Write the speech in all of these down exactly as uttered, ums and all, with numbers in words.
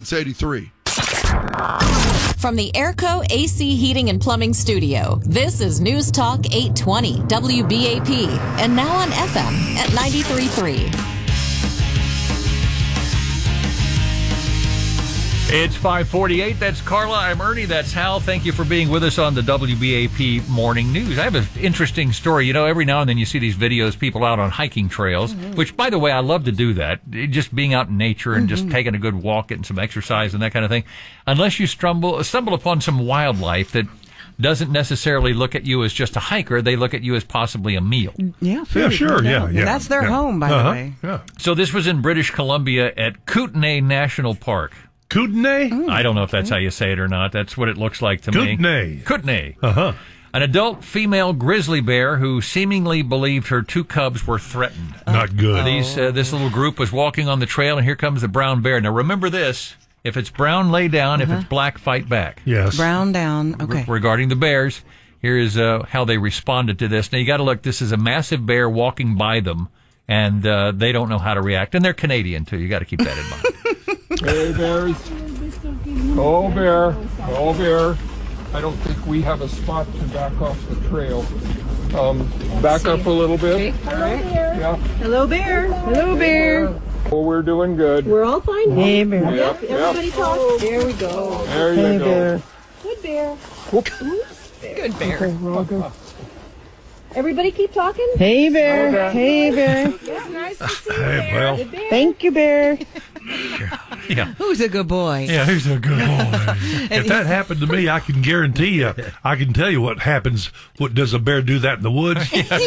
It's eighty-three. From the Airco A C Heating and Plumbing Studio, this is News Talk eight twenty W B A P, and now on F M at ninety-three point three. It's five forty-eight. That's Carla. I'm Ernie. That's Hal. Thank you for being with us on the W B A P Morning News. I have an interesting story. You know, every now and then you see these videos, people out on hiking trails, mm-hmm. which, by the way, I love to do that. Just being out in nature and mm-hmm. just taking a good walk, getting some exercise and that kind of thing. Unless you stumble, stumble upon some wildlife that doesn't necessarily look at you as just a hiker. They look at you as possibly a meal. Yeah, yeah, sure, no yeah, yeah. That's their yeah. home, by uh-huh. the way. Yeah. So this was in British Columbia at Kootenay National Park. Kootenay? Mm. I don't know if that's how you say it or not. That's what it looks like to Kootenay. me. Kootenay. Uh-huh. An adult female grizzly bear who seemingly believed her two cubs were threatened. Not good. These uh, This little group was walking on the trail, and here comes the brown bear. Now, remember this. If it's brown, lay down. Uh-huh. If it's black, fight back. Yes. Brown down. Okay. Re- regarding the bears, here is uh, how they responded to this. Now, you got to look. This is a massive bear walking by them, and uh, they don't know how to react. And they're Canadian, too. You got to keep that in mind. Hey, bears. Oh, bear. Oh, bear. I don't think we have a spot to back off the trail. Um, back up a little bit. Hello, bear. Yeah. Hello, bear. Hello, bear. Oh, we're doing good. We're all fine. Hey, bear. Yep, Yep. Everybody yep. talk. There we go. There Hey, you go. bear. Good bear. Good bear. Okay, we're all good. Everybody keep talking. Hey, bear. Hello, bear. Hey, bear. Yeah, nice to see you, Hey, bear. well. Good bear. Thank you, bear. Yeah. Who's a good boy? Yeah, who's a good boy? If that happened to me, I can guarantee you, I can tell you what happens. What does a bear do that in the woods?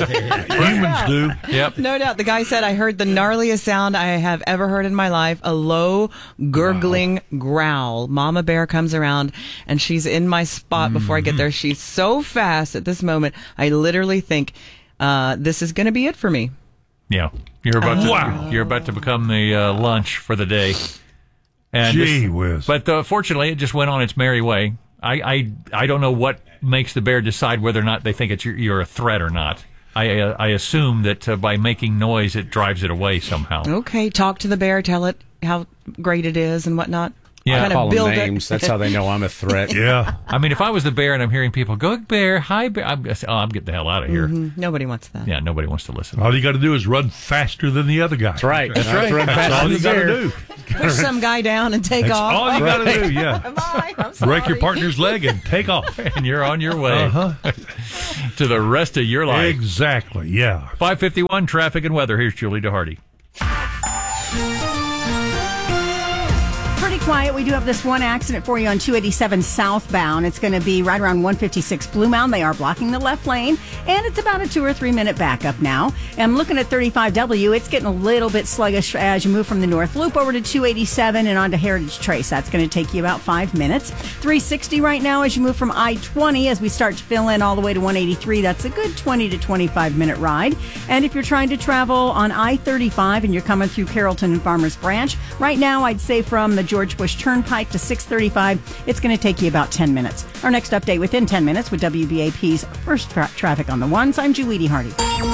Humans do. Yep. No doubt. The guy said, I heard the gnarliest sound I have ever heard in my life, a low, gurgling wow. growl. Mama bear comes around, and she's in my spot mm-hmm. before I get there. She's so fast at this moment, I literally think, uh, this is going to be it for me. Yeah. You're about to, wow. you're about to become the uh, lunch for the day. And Gee this, whiz. But uh, fortunately, it just went on its merry way. I, I, I don't know what makes the bear decide whether or not they think it's you're, you're a threat or not. I uh, I assume that uh, by making noise, it drives it away somehow. Okay, talk to the bear, tell it how great it is and whatnot. Yeah, kind call of build them names. It. That's how they know I'm a threat. Yeah. I mean, if I was the bear and I'm hearing people go, bear, hi, bear, I'm, oh, I'm getting the hell out of here. Mm-hmm. Nobody wants that. Yeah, nobody wants to listen. All you got to do is run faster than the other guy. That's right. That's right. Run That's faster all than you the got to bear. do. Push some guy down and take That's off. all you got to do, yeah. Bye. I'm sorry. Break your partner's leg and take off. And you're on your way Uh-huh. to the rest of your life. Exactly, yeah. five fifty-one, traffic and weather. Here's Julie DeHardy. Pretty quiet. We do have this one accident for you on two eighty-seven southbound. It's going to be right around one fifty-six Blue Mound. They are blocking the left lane, and it's about a two or three minute backup now. And I'm looking at thirty-five W. It's getting a little bit sluggish as you move from the North Loop over to two eighty-seven and onto Heritage Trace. That's going to take you about five minutes. three sixty right now as you move from I twenty as we start to fill in all the way to one eighty-three. That's a good twenty to twenty-five minute ride. And if you're trying to travel on I thirty-five and you're coming through Carrollton and Farmers Branch, right now I'd say from the George Bush Turnpike to six thirty-five, it's going to take you about ten minutes. Our next update within ten minutes with W B A P's First tra- Traffic on the Ones. I'm Julie DeHardy.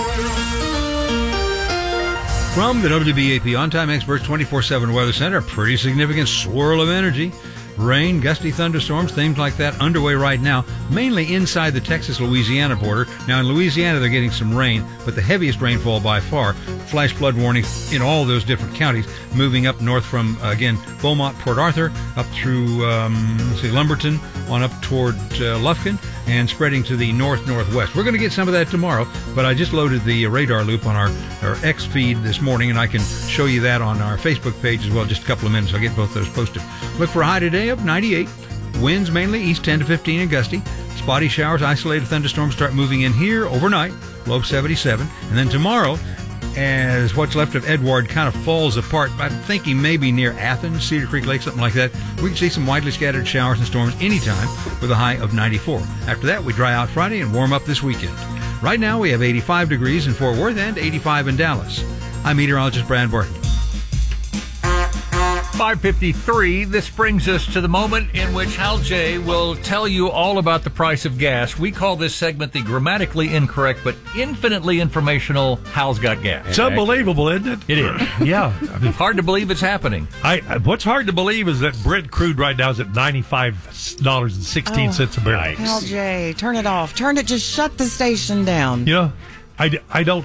From the W B A P On-Time Experts twenty-four seven Weather Center, a pretty significant swirl of energy. Rain, gusty thunderstorms, things like that underway right now, mainly inside the Texas-Louisiana border. Now, in Louisiana, they're getting some rain, but the heaviest rainfall by far, flash flood warnings in all those different counties, moving up north from, uh, again, Beaumont, Port Arthur, up through, um, let's see, Lumberton, on up toward uh, Lufkin, and spreading to the north-northwest. We're going to get some of that tomorrow, but I just loaded the radar loop on our, our X feed this morning, and I can show you that on our Facebook page as well. Just a couple of minutes, I'll get both those posted. Look for a high today of ninety-eight. Winds mainly east ten to fifteen and gusty. Spotty showers, isolated thunderstorms start moving in here overnight, low seventy-seven. And then tomorrow, as what's left of Edward kind of falls apart, I'm thinking maybe near Athens, Cedar Creek Lake, something like that, we can see some widely scattered showers and storms anytime with a high of ninety-four. After that, we dry out Friday and warm up this weekend. Right now, we have eighty-five degrees in Fort Worth and eighty-five in Dallas. I'm meteorologist Brad Barton. five fifty-three. This brings us to the moment in which Hal J will tell you all about the price of gas. We call this segment the grammatically incorrect but infinitely informational Hal's Got Gas. It's unbelievable, isn't it? It is. Yeah. I mean, Hard to believe it's happening. I, what's hard to believe is that Brent crude right now is at ninety-five dollars and sixteen cents a barrel. L J, turn it off. Turn it. Just shut the station down. You know, I, I don't.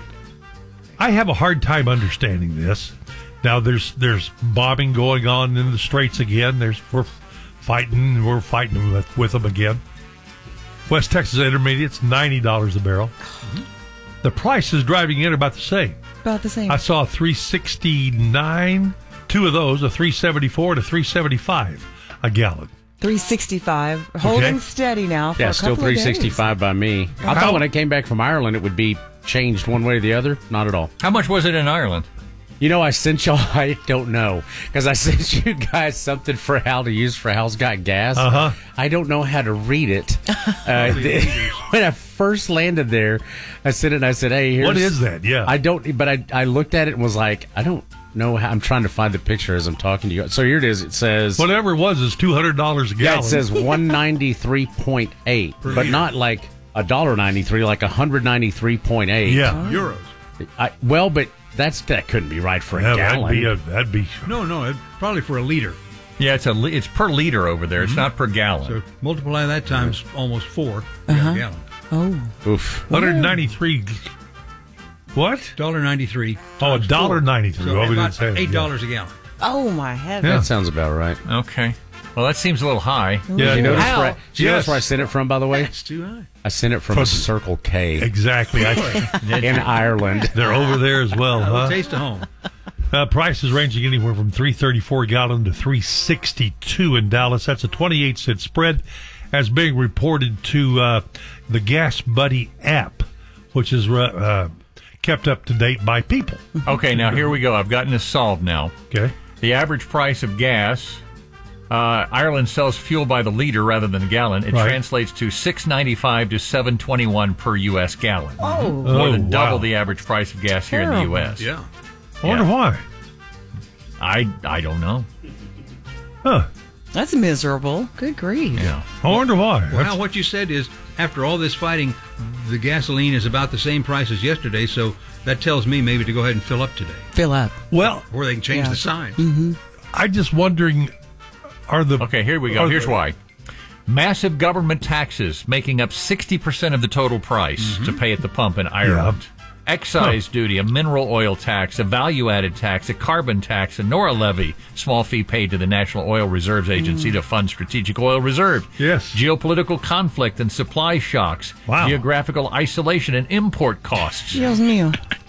I have a hard time understanding this. Now there's there's bombing going on in the Straits again. There's we're fighting we're fighting with, with them again. West Texas Intermediate's ninety dollars a barrel. Mm-hmm. The price is driving in about the same. About the same. I saw three sixty nine. Two of those, a three seventy four and a three seventy five a gallon. three sixty-five, holding Okay. steady now for Yeah, a still couple of three sixty-five by me. I How- thought when I came back from Ireland it would be changed one way or the other. Not at all. How much was it in Ireland? You know, I sent y'all, I don't know, because I sent you guys something for Hal to use for Hal's Got Gas. Uh-huh. I don't know how to read it. Uh, the- when I first landed there, I sent it and I said, hey, here's... What is that? Yeah. I don't, but I, I looked at it and was like, I don't know how, I'm trying to find the picture as I'm talking to you. So here it is. It says... Whatever it was is two hundred dollars a Yeah, gallon. it says one ninety-three point eight, but not like a dollar ninety-three, like one hundred ninety-three point eight. Yeah. Euros. I, well, but that's that couldn't be right for a Yeah, gallon. that'd be a, that'd be No, no, it, probably for a liter. Yeah, it's a li- it's per liter over there. It's not per gallon. So multiply that times almost four. You got a gallon. Oh. Oof. one hundred ninety-three. What? Dollar ninety-three. Oh, a dollar ninety-three. So Well, we didn't about say that. eight dollars a gallon. Oh, my heavens. Yeah. That sounds about right. Okay. Well, that seems a little high. Yeah, Did you notice, Wow. where, I, did you Yes. notice where I sent it from, by the way? It's too high. I sent it from From- a Circle K Exactly. I, in Ireland. they're over there as well, huh? Taste of home. Uh, prices ranging anywhere from three thirty-four a gallon to three sixty-two in Dallas. That's a twenty-eight cent spread, as being reported to uh, the Gas Buddy app, which is uh, kept up to date by people. Okay, now here we go. I've gotten this solved now. Okay. The average price of gas, uh, Ireland sells fuel by the liter rather than the gallon. It Right. translates to six ninety-five to seven twenty-one per U S gallon. Oh. More than Oh, double wow. the average price of gas here in the Terrible. U S. Yeah. I wonder Yeah. why. I I don't know. Huh. That's miserable. Good grief. Yeah. I wonder why. Well, That's- Hal, what you said is, after all this fighting, the gasoline is about the same price as yesterday, so that tells me maybe to go ahead and fill up today. Fill up. well, Or they can change Yeah. the signs. Mm-hmm. I'm just wondering, are the... Okay, here we go. are Here's the- why. Massive government taxes making up sixty percent of the total price to pay at the pump in Ireland. Excise duty, a mineral oil tax, a value-added tax, a carbon tax, a Nora levy, small fee paid to the National Oil Reserves Agency to fund strategic oil reserves. Yes. Geopolitical conflict and supply shocks. Wow. Geographical isolation and import costs. Dios mío.